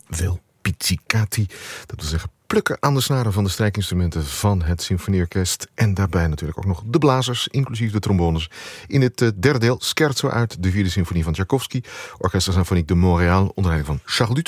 veel pizzicati. Dat wil zeggen plukken aan de snaren van de strijkinstrumenten van het symfonieorkest. En daarbij natuurlijk ook nog de blazers, inclusief de trombones. In het derde deel Scherzo uit de vierde symfonie van Tchaikovsky. Orchestre Symphonique de Montréal onder leiding van Charles Dutre.